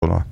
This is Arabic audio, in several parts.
البطولات؟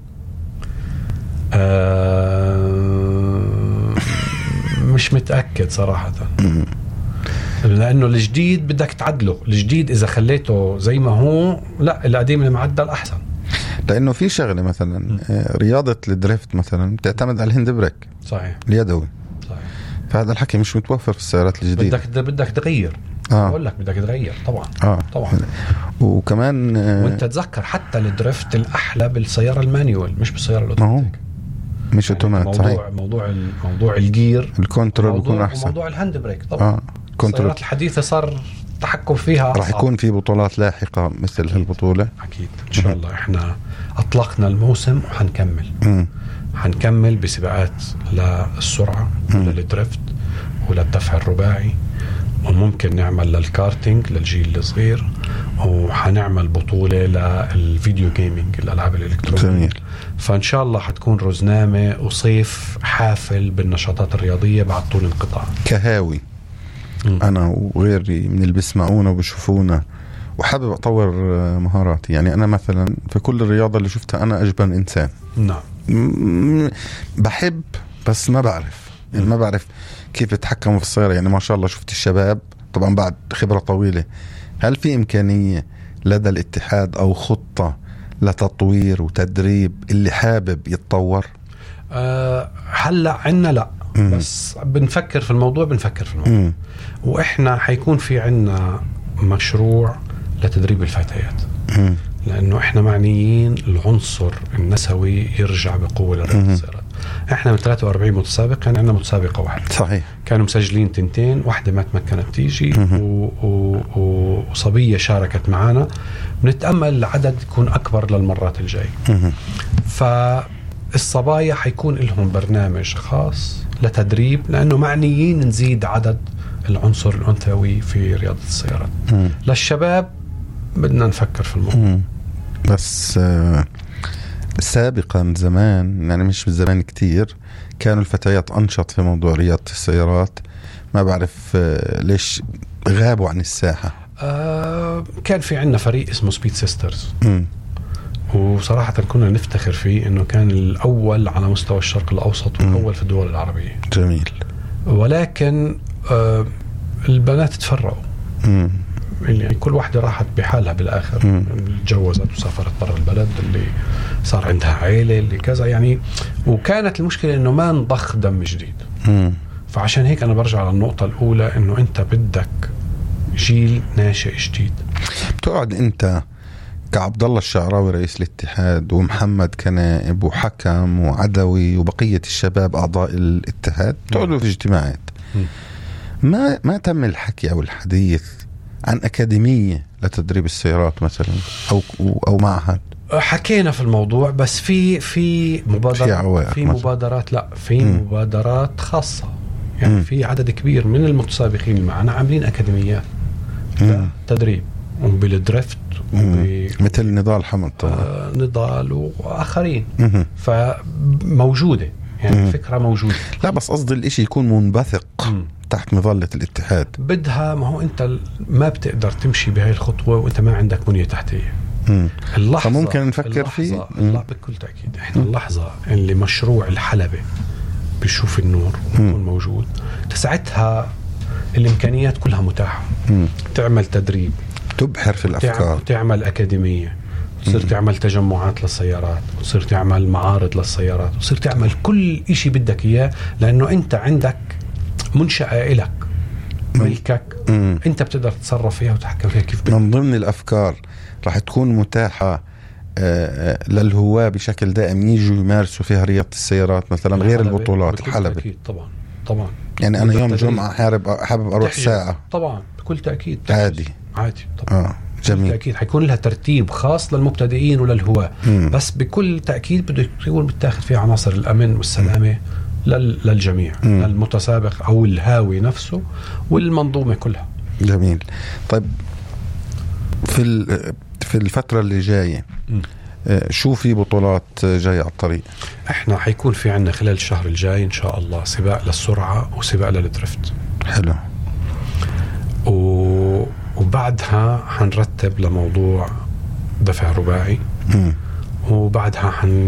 مش متأكد صراحة، لأنه الجديد بدك تعدله. الجديد إذا خليته زي ما هو، لا، القديم المعدل أحسن. لأنه في شغلة مثلا رياضة الدريفت مثلا تعتمد على الهند بريك، صحيح، اليدوي، صحيح. فهذا الحكي مش متوفر في السيارات الجديدة. بدك تغير. أقول لك بدك تغير طبعا. طبعا. وكمان وانت تذكر حتى الدريفت الأحلى بالسيارة المانيوال مش بالسيارة الأوتوماتيك. مش اوتومات، صحيح. موضوع الجير، الكنترول بيكون احسن. موضوع الهاند بريك طبعا. السيارات الحديثة صار تحكم فيها راح يكون في بطولات لاحقة مثل هالبطولة اكيد ان شاء الله. احنا اطلقنا الموسم وحنكمل بسباقات للسرعة وللدريفت وللدفع الرباعي، وممكن نعمل للكارتينج للجيل الصغير، وحنعمل بطولة للفيديو جيمينج، الألعاب الإلكترونية. فإن شاء الله حتكون رزنامة وصيف حافل بالنشاطات الرياضية بعد طول انقطاع. كهاوي أنا وغيري من اللي بيسمعونا وبيشوفونا وحابب أطور مهاراتي، يعني أنا مثلا في كل الرياضة اللي شفتها أنا أجبن إنسان. نعم. بحب بس ما بعرف، يعني ما بعرف كيف يتحكموا في السيارة. يعني ما شاء الله شفت الشباب طبعا بعد خبرة طويلة. هل في إمكانية لدى الاتحاد أو خطة لتطوير وتدريب اللي حابب يتطور؟ هلأ عنا لا، بس بنفكر في الموضوع. وإحنا حيكون في عنا مشروع لتدريب الفتيات، لأنه إحنا معنيين العنصر النسوي يرجع بقوة لرياضة السيارات. إحنا من 43 متسابق، يعني عندنا متسابقة واحدة، صحيح. كانوا مسجلين 2، واحدة ما تمكنت تيجي وصبية شاركت معنا. بنتأمل العدد يكون أكبر للمرات الجاي. فالصبايا حيكون لهم برنامج خاص لتدريب، لأنه معنيين نزيد عدد العنصر الأنثوي في رياضة السيارات. للشباب بدنا نفكر في الموضوع. بس سابقا زمان، يعني مش بالزمان كتير، كانوا الفتيات أنشط في موضوع رياضة السيارات. ما بعرف ليش غابوا عن الساحة. كان في عنا فريق اسمه سبيد سيسترز، وصراحة كنا نفتخر فيه إنه كان الأول على مستوى الشرق الأوسط والأول في الدول العربية. جميل. ولكن البنات تفرقوا، يعني كل واحدة راحت بحالها بالآخر. تجوزت وسافرت برا البلد، اللي صار عندها عائلة، اللي كذا يعني. وكانت المشكلة إنه ما نضخ دم جديد. فعشان هيك أنا برجع للنقطة الأولى، إنه أنت بدك جيل ناشئ جديد. بتقعد أنت كعبد الله الشعراوي رئيس الاتحاد، ومحمد كنائب، وحكم، وعدوي، وبقية الشباب أعضاء الاتحاد، تقعدوا في اجتماعات. ما تم الحكي أو الحديث عن أكاديمية لتدريب السيارات مثلا أو معهد؟ حكينا في الموضوع، بس في مبادرات لا، في مبادرات خاصة. يعني في عدد كبير من المتسابقين اللي معنا عاملين أكاديميات تدريب، وبالدريفت مثل نضال حمد طبعا، نضال وآخرين. فموجودة، يعني الفكرة موجودة. لا بس قصدي الاشي يكون منبثق تحت مظلة الاتحاد. بدها، ما هو انت ما بتقدر تمشي بهاي الخطوة وانت ما عندك بنية تحتية. اللحظة فممكن نفكر فيه بكل تأكيد. احنا اللحظة اللي مشروع الحلبة بيشوف النور ويكون موجود، ساعتها الامكانيات كلها متاحة. تعمل تدريب، تبحر في الافكار، تعمل اكاديمية، تصير تعمل تجمعات للسيارات، وتصير تعمل معارض للسيارات، وتصير تعمل كل إشي بدك إياه، لأنه أنت عندك منشأة إلك، ملكك، أنت بتقدر تتصرف فيها وتحكم فيها كيف بدك. من ضمن الأفكار راح تكون متاحة للهواة بشكل دائم يجوا يمارسوا فيها رياضة السيارات مثلا، غير البطولات الحلبة. أكيد طبعا. يعني أنا يوم جمعة حابب أروح ساعة، طبعا بكل تأكيد عادي طبعا. جميل. بالتأكيد حيكون لها ترتيب خاص للمبتدئين وللهواة، بس بكل تأكيد بده يكون بتاخذ فيها عناصر الأمن والسلامة للجميع، للمتسابق أو الهاوي نفسه والمنظومة كلها. جميل. طيب في الفترة اللي جاية شو في بطولات جاية على الطريق؟ احنا حيكون في عنا خلال الشهر الجاي إن شاء الله سباق للسرعة وسباق للدريفت. حلو. وبعدها حنرتب لموضوع دفع رباعي، وبعدها